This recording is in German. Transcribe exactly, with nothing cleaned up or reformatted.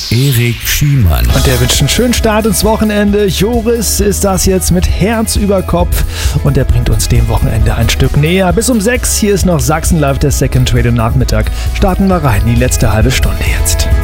Erik Schiemann. Und der wünscht einen schönen Start ins Wochenende. Joris ist das jetzt mit Herz über Kopf und der bringt uns dem Wochenende ein Stück näher. Bis um sechs, hier ist noch Sachsen Live, der Second Trade im Nachmittag. Starten wir rein, die letzte halbe Stunde jetzt.